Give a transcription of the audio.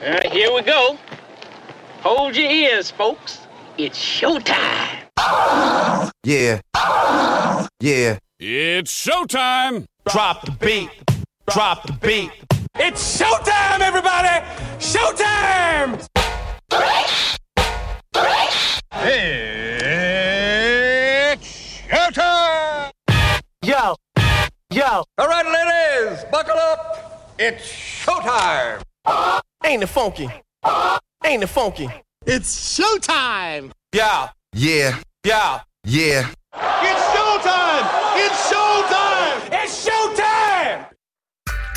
Here we go. Hold your ears, folks. It's showtime. Yeah. Yeah. It's showtime. Drop the beat. Drop the beat. It's showtime, everybody! Showtime! It's showtime! Yo. All right, ladies, buckle up. It's showtime. Ain't it funky? Ain't it funky? It's showtime! Yeah. Yeah. Yeah. Yeah.